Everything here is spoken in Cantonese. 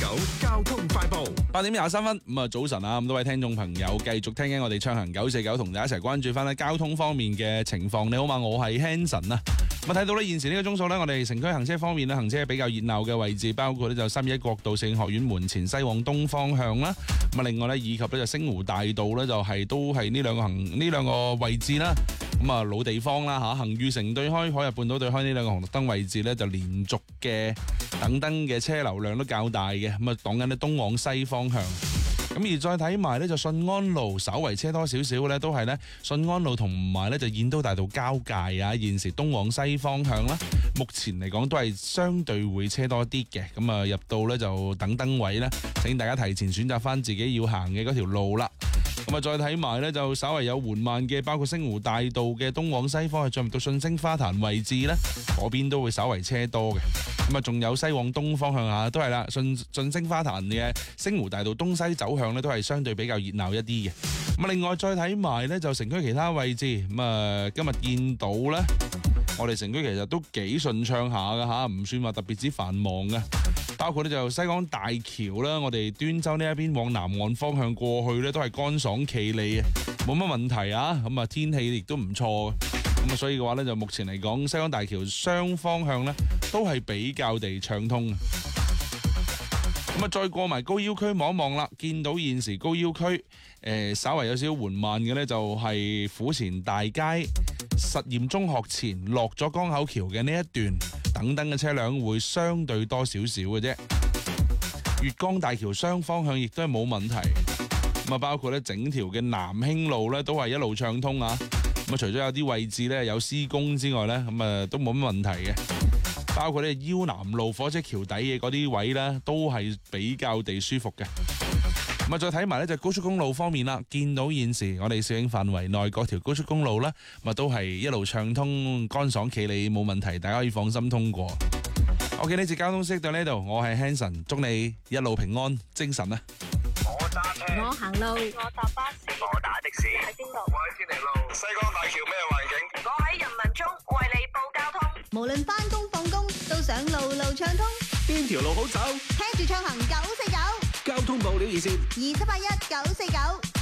交通快報。 8:23咁啊，早晨啊，咁多位聽眾朋友繼續聽緊我哋暢行949，同大家一齊關注翻咧交通方面嘅情況。你好嘛，我係 Hanson 啊。咁啊，睇到咧現時呢個鐘數咧，我哋城區行車方面咧，行車比較熱鬧嘅位置，包括咧就321國道聖學院門前西往東方向啦。咁啊，另外咧以及咧就星湖大道咧，就都係呢兩個位置啦。咁啊，老地方啦吓，恒裕城對開、海逸半島對開呢兩個紅綠燈位置咧，就連續嘅等燈嘅車流量都較大嘅。咁啊，講緊咧東往西方向。咁而再睇埋咧就順安路稍為車多少少咧，都係咧順安路同埋咧就燕都大道交界啊，現時東往西方向啦，目前嚟講都係相對會車多啲嘅。咁啊，入到咧就等燈位咧，請大家提前選擇翻自己要行嘅嗰條路啦。咁啊，再睇埋咧就稍為有緩慢嘅，包括星湖大道嘅東往西方，係進入到順星花壇位置咧，嗰邊都會稍為車多嘅。咁啊，仲有西往東方向啊，都係啦，順星花壇嘅星湖大道東西走向咧，都係相對比較熱鬧一啲嘅。咁啊，另外再睇埋咧就城區其他位置，咁啊今日見到咧，我哋城區其實都幾順暢下噶吓，唔算話特別之繁忙嘅。包括咧就西港大橋啦，我哋端州呢一邊往南岸方向過去咧，都係乾爽企理啊，冇乜問題啊。咁啊，天氣亦都唔錯。咁啊，所以嘅話咧，就目前嚟講，西港大橋雙方向咧都係比較地暢通。咁啊，再過埋高腰區望一望啦，見到現時高腰區稍為有少少緩慢嘅咧，就係府前大街實驗中學前落咗江口橋嘅呢一段等燈嘅車輛會相對多少少嘅啫。月江大橋雙方向亦都係冇問題。咁啊，包括咧整條嘅南興路咧都係一路暢通啊。咁啊，除咗有啲位置咧有施工之外咧，咁啊都冇乜問題嘅。包括咧腰南路火車橋底嘅嗰啲位咧，都係比較地舒服嘅。咁啊，再睇埋咧就高速公路方面啦，見到現時我哋肇慶範圍內嗰條高速公路啦，咁啊都係一路暢通、乾爽企理，冇問題，大家可以放心通過。OK， 呢節交通息到呢度，我係 Hanson， 祝你一路平安、精神啊！ 我揸車， 我行路， 我搭巴士， 我打的士， 喺邊度？ 我喺天尼路西江大橋咩環境？ 我喺人民中為你報交通。 無論返工放工都想路路暢通。 邊條路好走？ 聽住暢行949， 交通報料熱線 2781 949。